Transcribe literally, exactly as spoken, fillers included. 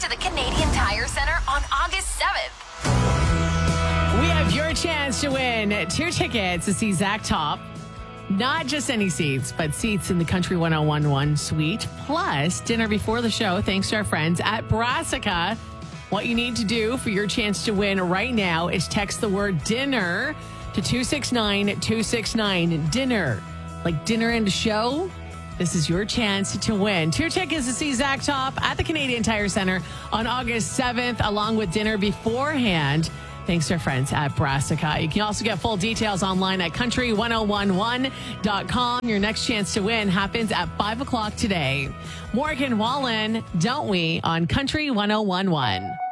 to the Canadian Tire Center on August seventh. We have your chance to win two tickets to see Zach Top. Not just any seats, but seats in the Country one oh one one suite, plus dinner before the show, thanks to our friends at Brassica. What you need to do for your chance to win right now is text the word dinner to two six nine two six nine. Dinner. Like dinner and a show? This is your chance to win. Two tickets to see Zach Top at the Canadian Tire Center on August seventh, along with dinner beforehand. Thanks to our friends at Brassica. You can also get full details online at country one oh one one dot com. Your next chance to win happens at five o'clock today. Morgan Wallen, Don't We, on Country one oh one one.